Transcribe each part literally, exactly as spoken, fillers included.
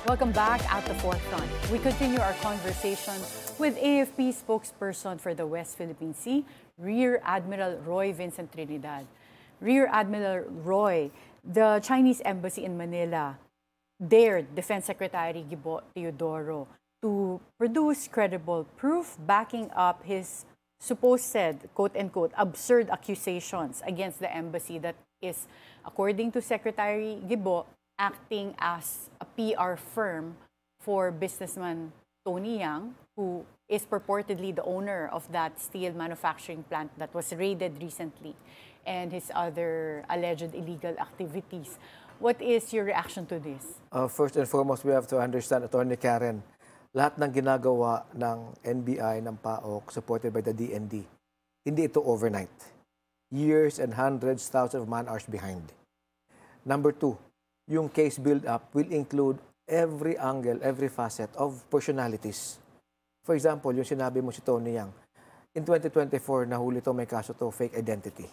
Welcome back at the forefront. We continue our conversation with A F P spokesperson for the West Philippine Sea, Rear Admiral Roy Vincent Trinidad. Rear Admiral Roy, the Chinese embassy in Manila dared Defense Secretary Gibo Teodoro to produce credible proof backing up his supposed, quote-unquote, absurd accusations against the embassy that is, according to Secretary Gibo, acting as a P R firm for businessman Tony Yang, who is purportedly the owner of that steel manufacturing plant that was raided recently, and his other alleged illegal activities. What is your reaction to this? Uh, first and foremost, we have to understand, Attorney Karen, lahat ng ginagawa ng N B I, ng PAOK, supported by the D N D, hindi ito overnight. Years and hundreds, thousands of man-hours behind. Number two, yung case build-up will include every angle, every facet of personalities. For example, yung sinabi mo si Tony Yang, in twenty twenty-four, nahuli to, may kaso to, fake identity.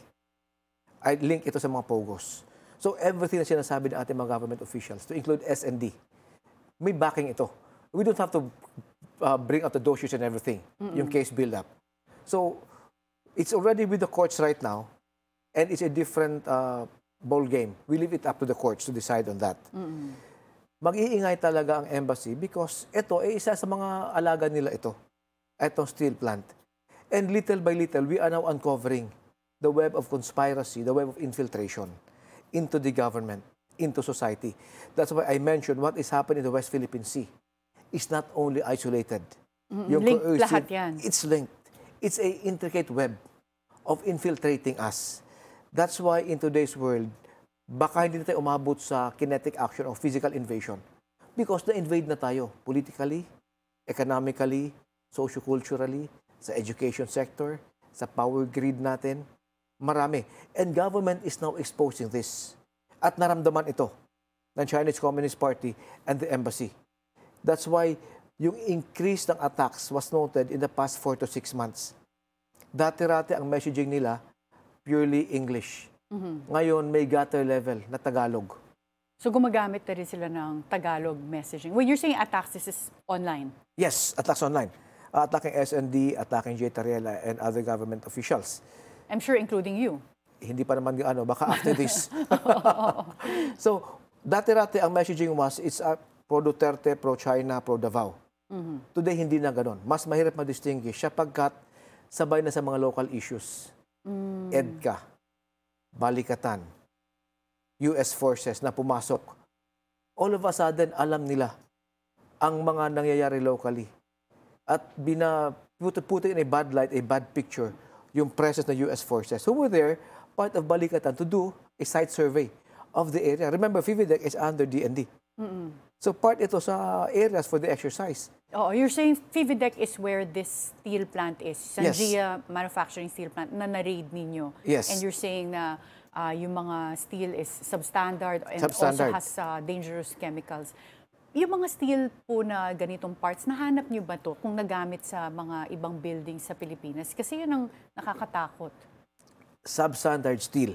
I link ito sa mga POGOs. So everything na sinasabi ng ating mga government officials, to include S and D, may backing ito. We don't have to uh, bring out the dossiers and everything, mm-mm, yung case build-up. So it's already with the courts right now, and it's a different uh, ball game. We leave it up to the courts to decide on that. Mm-hmm. Mag-iingay talaga ang embassy because ito ay isa sa mga alaga nila ito. Itong steel plant. And little by little, we are now uncovering the web of conspiracy, the web of infiltration into the government, into society. That's why I mentioned what is happening in the West Philippine Sea is not only isolated. Mm-hmm. Yung linked lahat yan. It's linked. It's a intricate web of infiltrating us. That's why in today's world, baka hindi na tayo umabot sa kinetic action or physical invasion. Because na-invade na tayo politically, economically, socio-culturally, sa education sector, sa power grid natin, marami. And government is now exposing this. At naramdaman ito ng Chinese Communist Party and the embassy. That's why yung increase ng attacks was noted in the past four to six months. Dati-rati ang messaging nila, purely English. Mm-hmm. Ngayon, may gutter level na Tagalog. So gumagamit na rin sila ng Tagalog messaging. When you're saying attacks, this is online? Yes, attacks online. Uh, attacking S and D, attacking J. Tariela, and other government officials. I'm sure including you. Hindi pa naman, ano, baka after this. So, dati-rati ang messaging was, it's uh, pro-Duterte, pro-China, pro-Davao. Mm-hmm. Today, hindi na ganon. Mas mahirap ma-distinguish sapagkat sabay na sa mga local issues. Mm. EDCA, Balikatan, U S forces na pumasok. All of a sudden, alam nila ang mga nangyayari locally. At bina, put, put in a bad light, a bad picture, yung presence ng U S forces who were there, part of Balikatan, to do a site survey of the area. Remember, FIVIDEC is under D N D. Mm-mm. So part ito sa areas for the exercise. Oh, you're saying FIVIDEC is where this steel plant is, Sanjia yes. Manufacturing Steel Plant, na na-raid ninyo. Yes. And you're saying na uh, yung mga steel is substandard and substandard. also has uh, dangerous chemicals. Yung mga steel po na ganitong parts, nahanap nyo ba to kung nagamit sa mga ibang buildings sa Pilipinas? Kasi yun ang nakakatakot. Substandard steel.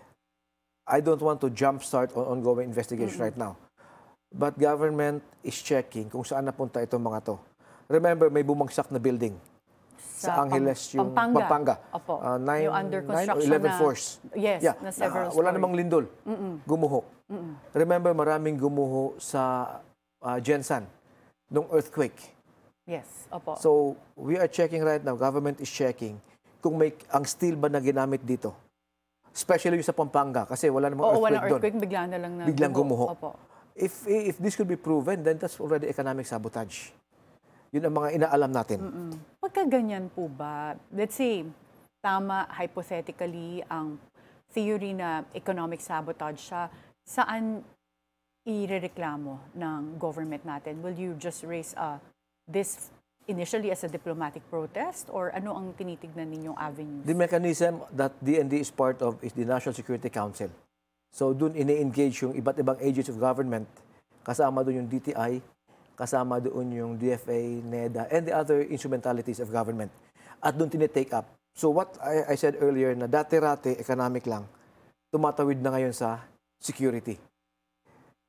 I don't want to jumpstart on ongoing investigation mm-hmm. right now. But government is checking kung saan napunta itong mga to. Remember, may bumagsak na building sa, sa Angeles, yung Pampanga. Pampanga. Opo. Uh, nine, yung under nine or construction eleven na, floors. Yes, yeah. na several uh, Wala namang lindol. Mm-mm. Gumuho. Mm-mm. Remember, maraming gumuho sa uh, Gensan nung earthquake. Yes, opo. So, we are checking right now, government is checking kung may ang steel ba na ginamit dito. Especially yung sa Pampanga kasi wala namang Oo, earthquake doon. walang earthquake, bigla na lang na Biglang gumuho. Opo. If, if this could be proven, then that's already economic sabotage. Yun ang mga inaalam natin. Mm-mm. Pagka ganyan po ba, let's say, tama hypothetically ang theory na economic sabotage siya, saan irereklamo ng government natin? Will you just raise uh, this initially as a diplomatic protest or ano ang tinitignan ninyong avenues? The mechanism that D N D is part of is the National Security Council. So doon ini-engage yung iba't ibang agents of government, kasama doon yung D T I, kasama doon yung D F A, NEDA, and the other instrumentalities of government. At doon tinitake up. So what I, I said earlier na dati-rati economic lang, tumatawid na ngayon sa security.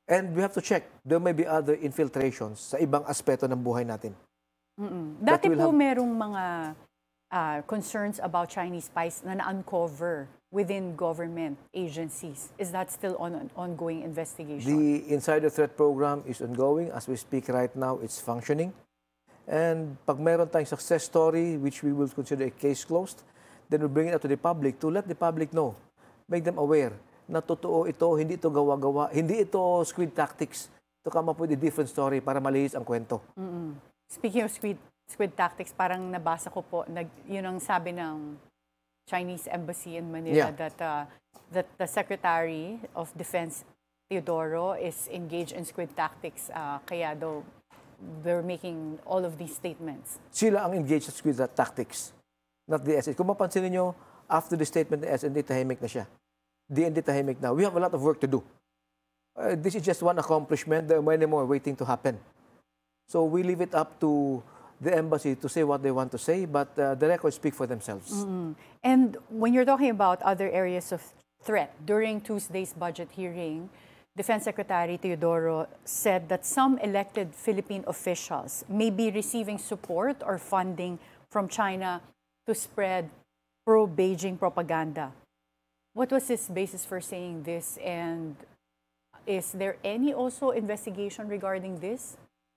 And we have to check. There may be other infiltrations sa ibang aspeto ng buhay natin. Mm-mm. That Dati will po have- merong mga ah, concerns about Chinese spies na na-uncover within government agencies. Is that still on an ongoing investigation? The Insider Threat Program is ongoing. As we speak right now, it's functioning. And pag meron tayong success story, which we will consider a case closed, then we bring it out to the public to let the public know, make them aware na totoo ito, hindi ito gawa-gawa, hindi ito squid tactics to come up with a different story para malihis ang kwento. Mm-mm. Speaking of squid, squid tactics, parang nabasa ko po, nag, yun ang sabi ng Chinese Embassy in Manila Yeah. that, uh, that the Secretary of Defense, Teodoro, is engaged in squid tactics. Uh, kaya daw, they're making all of these statements. Sila ang engaged sa squid tactics, not the S N D. Kung mapansin niyo, after the statement ng S N D, tahimik na siya. D N D tahimik na. We have a lot of work to do. Uh, this is just one accomplishment. There are many more waiting to happen. So we leave it up to the embassy to say what they want to say, but uh, the records speak for themselves. Mm. And when you're talking about other areas of threat, during Tuesday's budget hearing, Defense Secretary Teodoro said that some elected Philippine officials may be receiving support or funding from China to spread pro-Beijing propaganda. What was his basis for saying this, and is there any also investigation regarding this?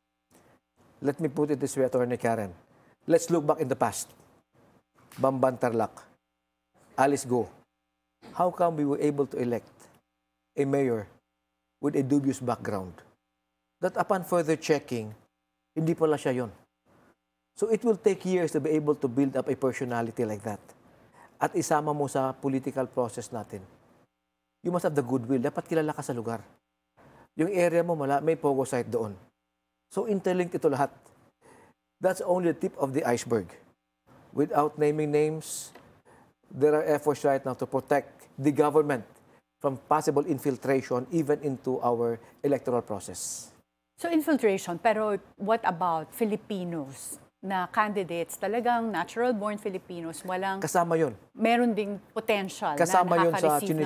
Let me put it this way, Attorney Karen. Let's look back in the past. Bamban Tarlac, Alice Go. How come we were able to elect a mayor with a dubious background? That upon further checking, hindi pala siya yon. So it will take years to be able to build up a personality like that. At isama mo sa political process natin. You must have the goodwill. Dapat kilala ka sa lugar. Yung area mo, mala, may pogo site doon. So interlinked ito lahat. That's only the tip of the iceberg. Without naming names, there are efforts right now to protect the government from possible infiltration even into our electoral process. So infiltration, pero what about Filipinos na candidates, talagang natural-born Filipinos, walang, Kasama yon. meron ding potential Kasama na yun sa nakaka-receive